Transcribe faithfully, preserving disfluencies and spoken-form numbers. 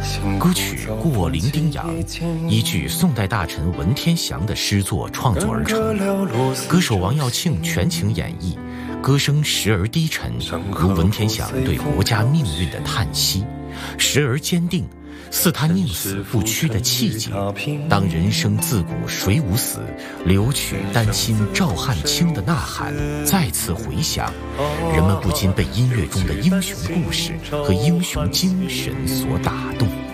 歌曲《过零丁洋》依据宋代大臣文天祥的诗作创作而成，歌手王耀庆全情演绎，歌声时而低沉，如文天祥对国家命运的叹息，时而坚定，似他宁死不屈的气节。当人生自古谁无死，留取丹心照汗青的呐喊再次回响，人们不禁被音乐中的英雄故事和英雄精神所打动。